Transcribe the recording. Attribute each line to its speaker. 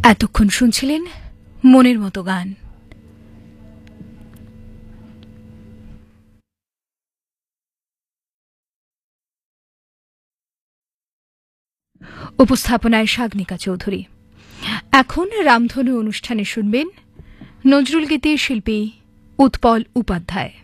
Speaker 1: এতক্ষণ শুনছিলেন মনের মতো গান। উপস্থাপনায় সাগনিকা চৌধুরী। এখন রামধনু অনুষ্ঠানে শুনবেন নজরুল গীতির শিল্পী উৎপল উপাধ্যায়।